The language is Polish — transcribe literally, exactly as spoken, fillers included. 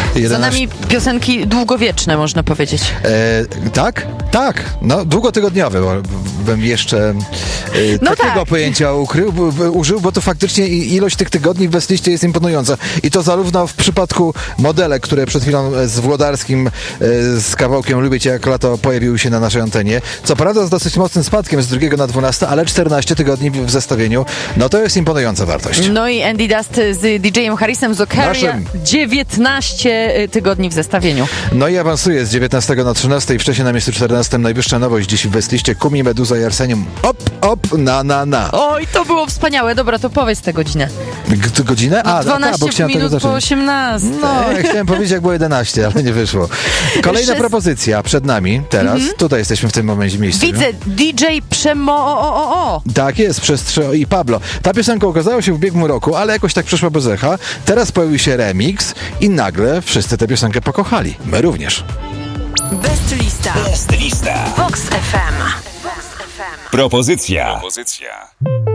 jedenaście... Za nami piosenki długowieczne, można powiedzieć. E, tak? Tak. No, długotygodniowe, bo bym jeszcze e, no takiego tak. pojęcia ukrył, b, b, użył, bo to faktycznie ilość tych tygodni w Westliście jest imponująca. I to zarówno w przypadku modelek, które przed chwilą z Włodarskim e, z kawałkiem Lubię Cię jak lato pojawiły się na naszej antenie. Co prawda z dosyć mocnym spadkiem z drugiego na dwunaste, ale czternaście tygodni w zestawieniu. No to jest imponująca wartość. No i Andy Dust z D J-em Harrisem z Okaria. dziewiętnaście tygodni w zestawieniu. No i awansuje z dziewiętnastego na trzynaste i wcześniej na miejscu czternastym najwyższa nowość dziś w Westliście. Kumi, Meduza i Arsenium. Op, op, na, na, na. Oj, to było wspaniałe. Dobra, to powiedz tę godzinę. G- godzinę? A, dwanaście a, ta, bo minut po osiemnaście. No, ja chciałem powiedzieć, jak było jedenaście, ale nie wyszło. Kolejna Jeszcze... propozycja przed nami teraz. Mm-hmm. Tutaj jesteśmy w tym momencie w miejscu. Widzę, D J Przemo o, o, o, o. Tak jest, Przestrze i Pablo. Ta piosenka ukazała się w ubiegłym roku, ale jakoś tak przeszła bez echa. Teraz pojawił się remix i nagle wszyscy tę piosenkę pokochali. My również. Best lista. Best lista. Vox F M. Propozycja. Propozycja.